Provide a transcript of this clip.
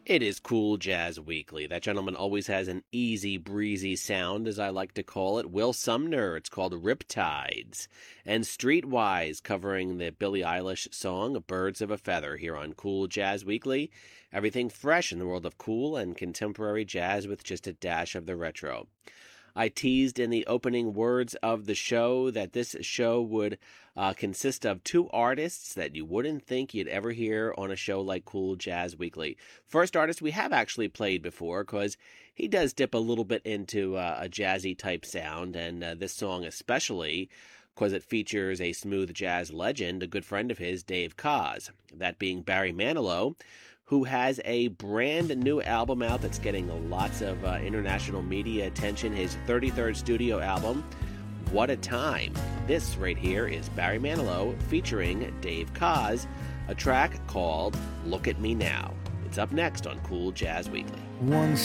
It is Cool Jazz Weekly. That gentleman always has an easy breezy sound, as I like to call it. Will Sumner, it's called Riptides. And Streetwise, covering the Billie Eilish song Birds of a Feather here on Cool Jazz Weekly. Everything fresh in the world of cool and contemporary jazz with just a dash of the retro. I teased in the opening words of the show that this show would consist of two artists that you wouldn't think you'd ever hear on a show like Cool Jazz Weekly. First artist we have actually played before because he does dip a little bit into a jazzy type sound, and this song especially because it features a smooth jazz legend, a good friend of his, Dave Koz, that being Barry Manilow, who has a brand new album out that's getting lots of international media attention, his 33rd studio album, What a Time. This right here is Barry Manilow featuring Dave Koz, a track called Look at Me Now. It's up next on Cool Jazz Weekly. One